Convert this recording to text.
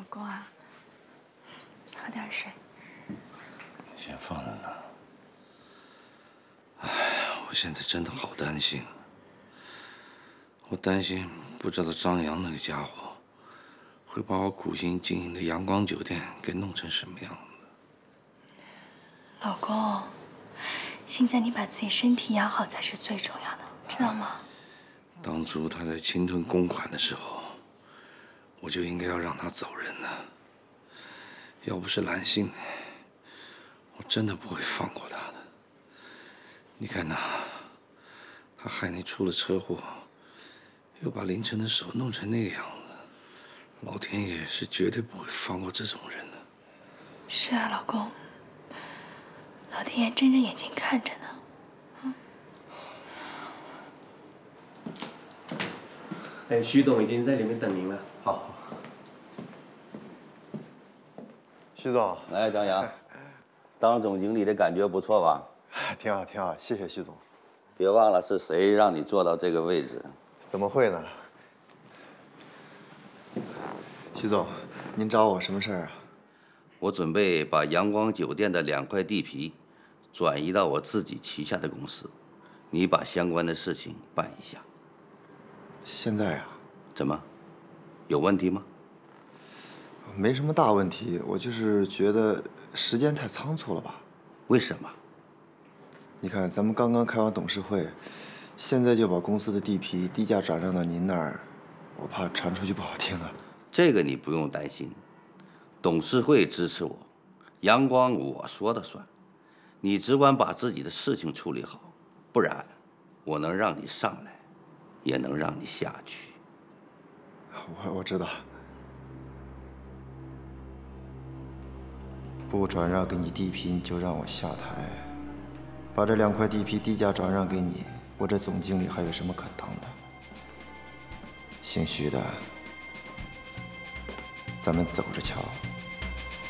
老公啊，喝点水。 先放在那儿。哎，我现在真的好担心。我担心不知道张扬那个家伙会把我苦心经营的阳光酒店给弄成什么样子。 老公，现在你把自己身体养好才是最重要的，知道吗？ 当初他在侵吞公款的时候，我就应该要让他走人的。要不是兰心，我真的不会放过他的。你看呐，他害你出了车祸，又把凌晨的手弄成那个样子，老天爷是绝对不会放过这种人的。 是啊，老公，老天爷睁着眼睛看着呢。 哎，徐董已经在里面等您了。 好。徐总， 来，张扬，当总经理的感觉不错吧？ 挺好，挺好，谢谢徐总。 别忘了是谁让你坐到这个位置。 怎么会呢？徐总，您找我什么事儿啊？ 我准备把阳光酒店的2块地皮转移到我自己旗下的公司，你把相关的事情办一下。 现在啊？ 怎么？有问题吗？ 没什么大问题，我就是觉得时间太仓促了吧？ 为什么？ 你看，咱们刚刚开完董事会，现在就把公司的地皮低价转让到您那儿，我怕传出去不好听啊。 这个你不用担心，董事会支持我，阳光我说了算，你只管把自己的事情处理好，不然我能让你上来，也能让你下去。 我知道。不转让给你地皮，你就让我下台。把这2块地皮低价转让给你，我这总经理还有什么可当的？姓徐的，咱们走着瞧。